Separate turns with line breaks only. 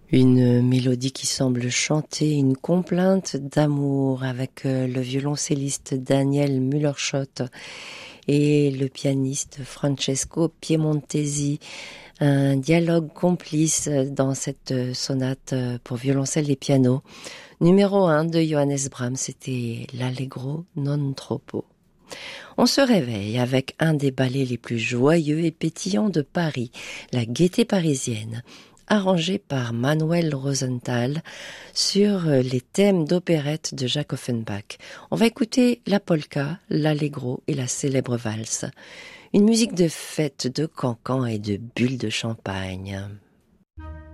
Une mélodie qui semble chanter une complainte d'amour avec le violoncelliste Daniel Müller-Schott et le pianiste Francesco Piemontesi. Un dialogue complice dans cette sonate pour violoncelle et piano. Numéro 1 de Johannes Brahms, c'était l'Allegro non troppo. On se réveille avec un des ballets les plus joyeux et pétillants de Paris, la Gaîté parisienne, arrangé par Manuel Rosenthal sur les thèmes d'opérette de Jacques Offenbach. On va écouter la polka, l'allegro et la célèbre valse. Une musique de fête, de cancan et de bulles de champagne.